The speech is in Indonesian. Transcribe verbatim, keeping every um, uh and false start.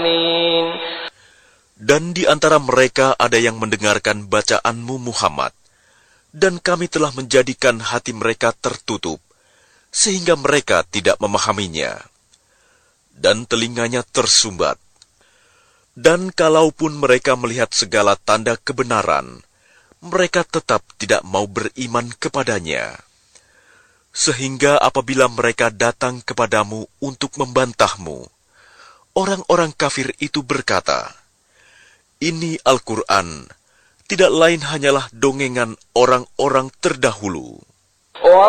Dan di antara mereka ada yang mendengarkan bacaanmu Muhammad, dan kami telah menjadikan hati mereka tertutup, sehingga mereka tidak memahaminya, dan telinganya tersumbat. Dan kalaupun mereka melihat segala tanda kebenaran, mereka tetap tidak mau beriman kepadanya. Sehingga apabila mereka datang kepadamu untuk membantahmu, orang-orang kafir itu berkata, "Ini Al-Quran, tidak lain hanyalah dongengan orang-orang terdahulu."